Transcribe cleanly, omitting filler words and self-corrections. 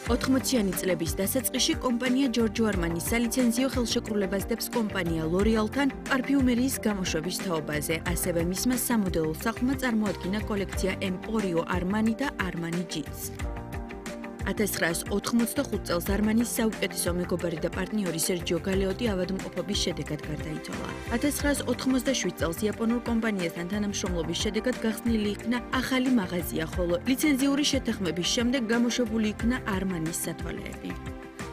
80-იანი წლების დასაწყისში კომპანია Giorgio Armani სალიცენზიო ხელშეკრულებას დებს კომპანია L'Oreal-თან პარფიუმერიის გამოშვების თაობაზე. ასევე მისმა სამოდელო სახლმა წარმოადგინა კოლექცია Emporio Armani და Armani Jeans. 1985 წელს Armanis საუკეთესო მეგობარი და პარტნიორი სერჯიო გალეოტი ავადმყოფობის შედეგად გარდაიცვალა. 1987 წელს იაპონურ კომპანიასთან თანამშრომლობის შედეგად გახსნილი იქნა ახალი მაღაზია, ხოლო ლიცენზიური შეთანხმების შემდეგ გამოშვებული იქნა Armanis სათვალეები.